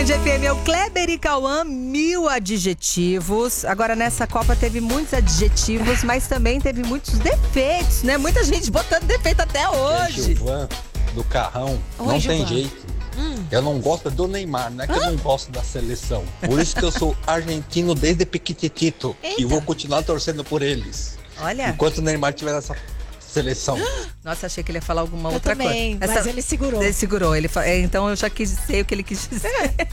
Band FM é o Kleber e Cauã, 1000 adjetivos. Agora nessa Copa teve muitos adjetivos, mas também teve muitos defeitos, né? Muita gente botando defeito até hoje. Gilvan, do Carrão, Oi, não Gilvan. tem jeito. Eu não gosto do Neymar, não é que eu não gosto da seleção. Por isso que eu sou argentino desde pequititito. Eita. E vou continuar torcendo por eles. Olha, Enquanto o Neymar tiver nessa seleção. nossa, achei que ele ia falar alguma Eu outra também, coisa. mas ele segurou. Ele segurou, então eu já quis dizer o que ele quis dizer.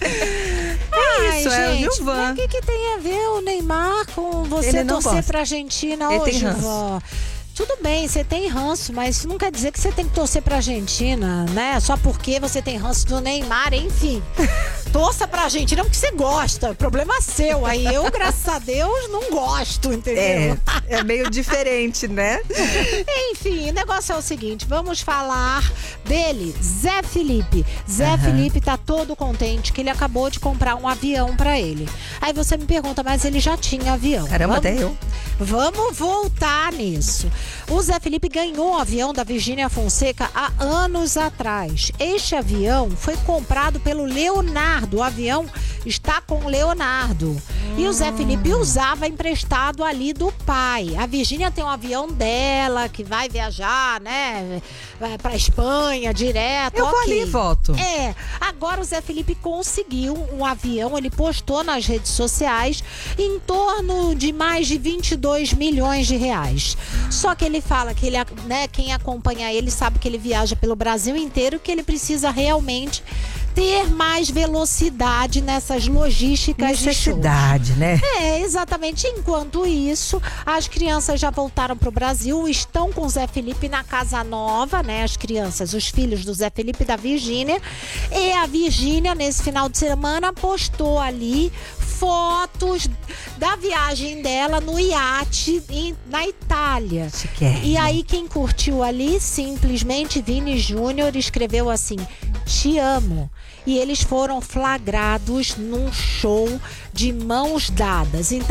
Ai, Isso, é o gente, Gilvan. mas o que tem a ver o Neymar com você Ele não torcer gosta. pra Argentina Ele hoje, tem ranço. Gilvan? Tudo bem, você tem ranço, mas isso não quer dizer que você tem que torcer pra Argentina, né? Só porque você tem ranço do Neymar, enfim. Torça pra Argentina porque você gosta, problema seu. Aí eu, graças a Deus, não gosto, entendeu? É meio diferente, né? Enfim, o negócio é o seguinte, vamos falar dele, Zé Felipe. Zé Felipe tá todo contente que ele acabou de comprar um avião pra ele. Aí você me pergunta, mas ele já tinha avião. Caramba, até eu. Vamos voltar nisso. O Zé Felipe ganhou um avião da Virgínia Fonseca há anos atrás. Este avião foi comprado pelo Leonardo. O avião está com o Leonardo. E o Zé Felipe usava emprestado ali do pai. A Virgínia tem um avião dela que vai viajar, né? Pra Espanha direto. Eu vou ali e volto. Agora o Zé Felipe conseguiu um avião, ele postou nas redes sociais em torno de mais de 22 milhões de reais. Só que ele fala que ele, né, quem acompanha ele sabe que ele viaja pelo Brasil inteiro, que ele precisa realmente ter mais velocidade nessas logísticas de show. Necessidade, né? Exatamente. Enquanto isso, as crianças já voltaram para o Brasil, estão com o Zé Felipe na casa nova, né? As crianças, os filhos do Zé Felipe e da Virgínia. E a Virgínia, nesse final de semana, postou ali fotos da viagem dela no iate na Itália. Chiquérrimo. E aí, quem curtiu ali, simplesmente Vini Júnior escreveu assim: te amo. E eles foram flagrados num show de mãos dadas. Então,